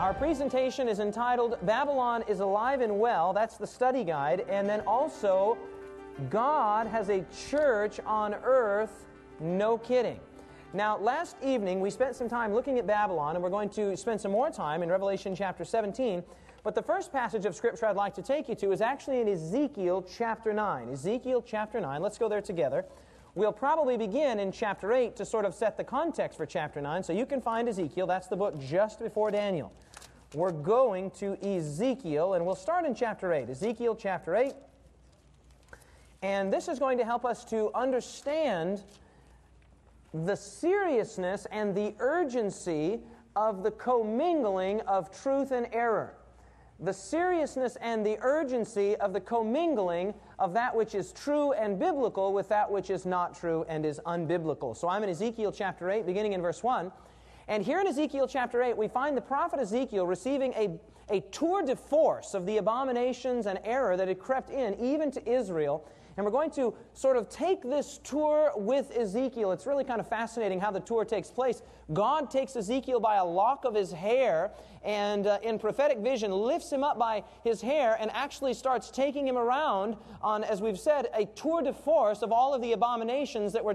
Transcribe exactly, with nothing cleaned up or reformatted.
Our presentation is entitled, Babylon is Alive and Well. That's the study guide. And then also, God has a church on earth, no kidding. Now, last evening, we spent some time looking at Babylon, and we're going to spend some more time in Revelation chapter seventeen. But the first passage of Scripture I'd like to take you to is actually in Ezekiel chapter nine. Ezekiel chapter nine. Let's go there together. We'll probably begin in chapter eight to sort of set the context for chapter nine. So you can find Ezekiel. That's the book just before Daniel. We're going to Ezekiel, and we'll start in chapter eight. Ezekiel chapter eight. And this is going to help us to understand the seriousness and the urgency of the commingling of truth and error. The seriousness and the urgency of the commingling of that which is true and biblical with that which is not true and is unbiblical. So I'm in Ezekiel chapter eight, beginning in verse one. And here in Ezekiel chapter eight, we find the prophet Ezekiel receiving a, a tour de force of the abominations and error that had crept in, even to Israel. And we're going to sort of take this tour with Ezekiel. It's really kind of fascinating how the tour takes place. God takes Ezekiel by a lock of his hair and uh, in prophetic vision lifts him up by his hair and actually starts taking him around on, as we've said, a tour de force of all of the abominations that were